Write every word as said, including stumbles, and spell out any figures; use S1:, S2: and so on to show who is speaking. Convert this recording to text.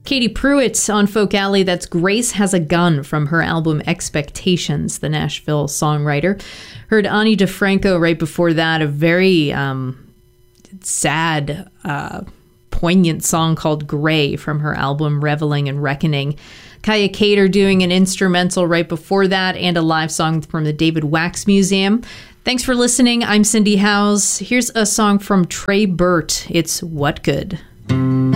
S1: Katie Pruitt on Folk Alley, that's Grace Has a Gun from her album Expectations, the Nashville songwriter. Heard Ani DeFranco right before that, a very um, sad, uh, poignant song called Gray from her album Reveling and Reckoning. Kaya Cater doing an instrumental right before that, and a live song from the David Wax Museum. Thanks for listening. I'm Cindy Howes. Here's a song from Trey Burt. It's What Good.